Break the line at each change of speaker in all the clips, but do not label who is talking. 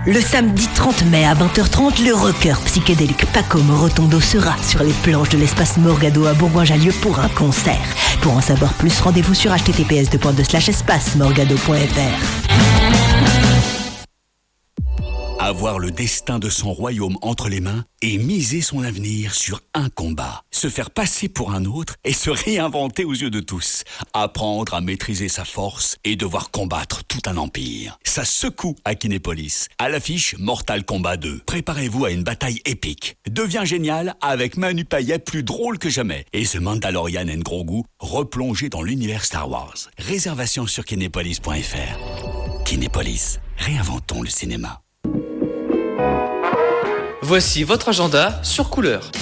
Le samedi 30 mai à 20h30, le rocker psychédélique Paco Morotondo sera sur les planches de l'espace Morgado à Bourgoin-Jallieu pour un concert. Pour en savoir plus, rendez-vous sur https://espacemorgado.fr.
Avoir le destin de son royaume entre les mains et miser son avenir sur un combat. Se faire passer pour un autre et se réinventer aux yeux de tous. Apprendre à maîtriser sa force et devoir combattre tout un empire. Ça secoue à Kinépolis. À l'affiche, Mortal Kombat 2. Préparez-vous à une bataille épique. Devient génial avec Manu Payet plus drôle que jamais. Et The Mandalorian and Grogu replongé dans l'univers Star Wars. Réservation sur kinépolis.fr. Kinépolis, réinventons le cinéma.
Voici votre agenda sur Couleur.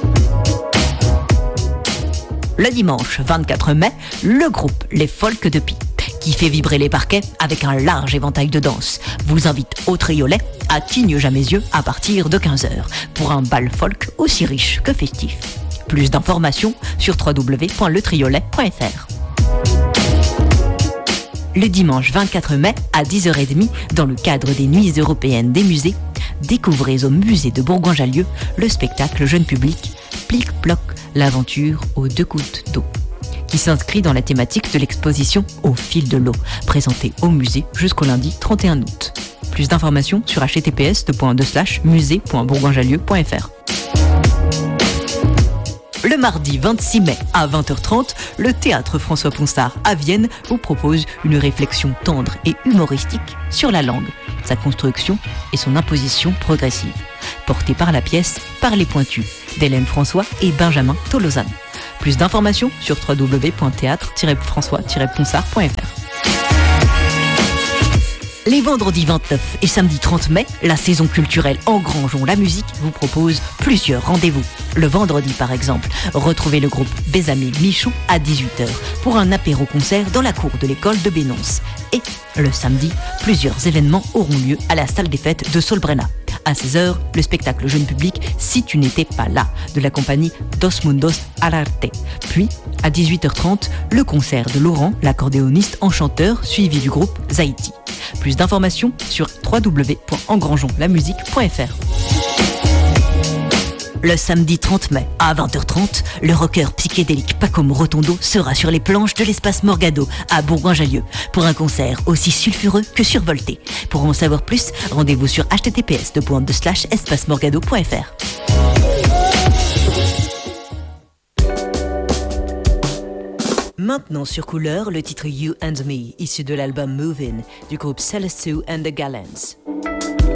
Le dimanche 24 mai, le groupe Les Folk de Pie, qui fait vibrer les parquets avec un large éventail de danse, vous invite au Triolet à Tignes-Jamézieux à partir de 15h pour un bal folk aussi riche que festif. Plus d'informations sur www.letriolet.fr. Le dimanche 24 mai à 10h30, dans le cadre des Nuits européennes des musées, découvrez au musée de Bourgoin-Jallieu le spectacle jeune public Plic-Ploc, l'aventure aux 2 gouttes d'eau, qui s'inscrit dans la thématique de l'exposition Au fil de l'eau, présentée au musée jusqu'au lundi 31 août. Plus d'informations sur https://musée.bourgoinjallieu.fr. Le mardi 26 mai à 20h30, le théâtre François Ponsard à Vienne vous propose une réflexion tendre et humoristique sur la langue, sa construction et son imposition progressive, portée par la pièce Par les Pointus d'Hélène François et Benjamin Tolosane. Plus d'informations sur www.théâtre-françois-ponsard.fr. Les vendredis 29 et samedi 30 mai, la saison culturelle Engrangeons la musique vous propose plusieurs rendez-vous. Le vendredi par exemple, retrouvez le groupe Bézamé Michou à 18h pour un apéro-concert dans la cour de l'école de Bénonce. Et le samedi, plusieurs événements auront lieu à la salle des fêtes de Solbrena. À 16h, le spectacle jeune public Si tu n'étais pas là de la compagnie Dos Mundos Ararte. Puis, à 18h30, le concert de Laurent, l'accordéoniste enchanteur, suivi du groupe Zaïti. Plus d'informations sur www.engrangeonslamusique.fr. Le samedi 30 mai à 20h30, le rocker psychédélique Paco Morotondo sera sur les planches de l'espace Morgado à Bourgoin-Jallieu pour un concert aussi sulfureux que survolté. Pour en savoir plus, rendez-vous sur https://espacemorgado.fr. Maintenant sur Couleur, le titre You and Me, issu de l'album Movin' du groupe Celestiu and the Gallants.